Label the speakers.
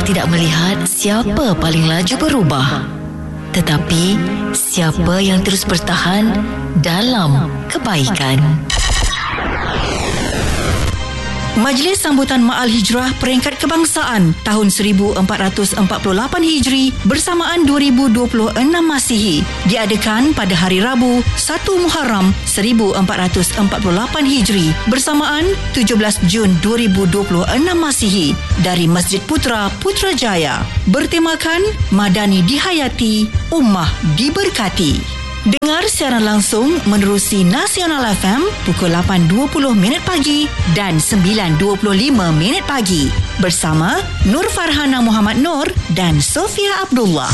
Speaker 1: tidak melihat siapa paling laju berubah, tetapi siapa yang terus bertahan dalam kebaikan. Majlis Sambutan Ma'al Hijrah Peringkat Kebangsaan tahun 1448 Hijri bersamaan 2026 Masihi diadakan pada hari Rabu 1 Muharram 1448 Hijri bersamaan 17 Jun 2026 Masihi dari Masjid Putra Putrajaya, bertemakan Madani Dihayati, Ummah Diberkati. Dengar siaran langsung menerusi Nasional FM pukul 8.20 pagi dan 9.25 pagi bersama Nur Farhana Muhammad Nur dan Sofia Abdullah.